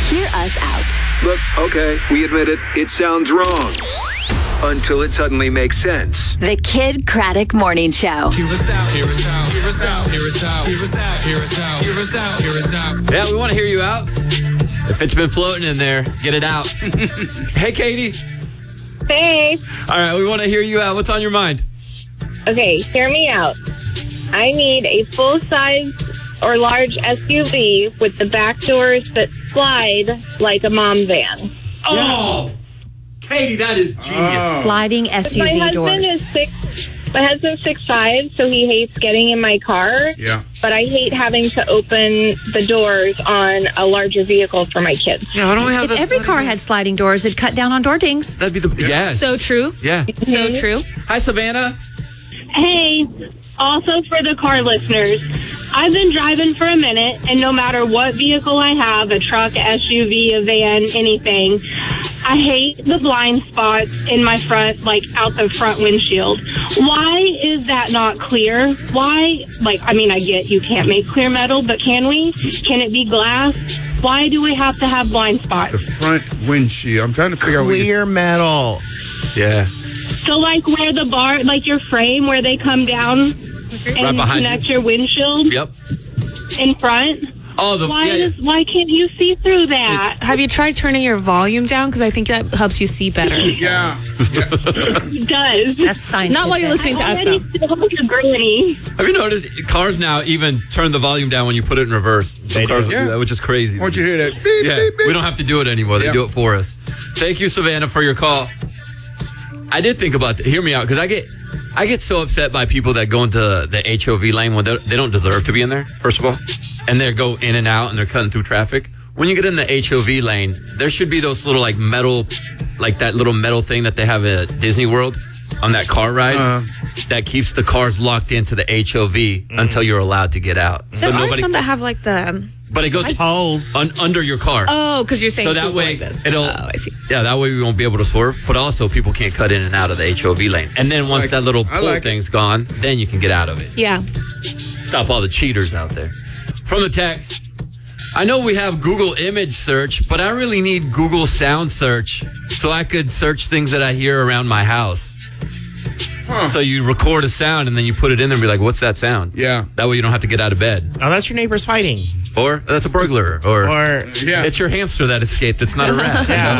Hear us out. Look, okay, we admit it. It sounds wrong. Until it suddenly makes sense. The Kid Craddock Morning Show. Hear us out, hear us out, hear us out, hear us out, hear us out, hear us out, hear us out, hear us out. Yeah, we want to hear you out. If it's been floating in there, get it out. Hey, Katie. Hey. All right, we want to hear you out. What's on your mind? Okay, hear me out. I need a full-size or large SUV with the back doors that slide like a mom van. Oh, Katie, that is genius. Sliding SUV doors. My husband's 6'5", so he hates getting in my car. Yeah. But I hate having to open the doors on a larger vehicle for my kids. Yeah, why don't we have If every car had sliding doors, it'd cut down on door dings. That'd be the yes. So true. Yeah. So true. Hi, Savannah. Hey, also for the car listeners, I've been driving for a minute, and no matter what vehicle I have, a truck, SUV, a van, anything, I hate the blind spots in my front, like out the front windshield. Why is that not clear? Why? I get you can't make clear metal, but can we? Can it be glass? Why do we have to have blind spots? The front windshield. I'm trying to figure out Clear metal. Yeah. So where the bar, your frame, where they come down and Right behind connect your windshield Yep. in front. Oh, Why can't you see through that? Have you tried turning your volume down? Because I think that helps you see better. Yeah. It does. That's scientific. Not while you're listening to us, though. Have you noticed cars now even turn the volume down when you put it in reverse? Some cars do that, which is crazy. I want you to hear that. Beep, Yeah, beep, beep. we don't have to do it anymore. They Yep. do it for us. Thank you, Savannah, for your call. I did think about hear me out, because I get so upset by people that go into the HOV lane when they don't deserve to be in there, first of all, and they go in and out and they're cutting through traffic. When you get in the HOV lane, there should be those little metal, that little metal thing that they have at Disney World on that car ride that keeps the cars locked into the HOV until you're allowed to get out. There are some that have the... But it goes Holes. under your car. Oh, because you're saying So that people way like this. it'll. Oh, I see. Yeah, that way we won't be able to swerve. But also, people can't cut in and out of the HOV lane. And then once that little pull thing's gone, then you can get out of it. Yeah. Stop all the cheaters out there. From the text, I know we have Google image search, but I really need Google sound search so I could search things that I hear around my house. So you record a sound and then you put it in there and be like, what's that sound? Yeah. That way you don't have to get out of bed. Oh, that's your neighbors fighting. Or that's a burglar. Or Yeah. it's your hamster that escaped. It's not a rat. Yeah.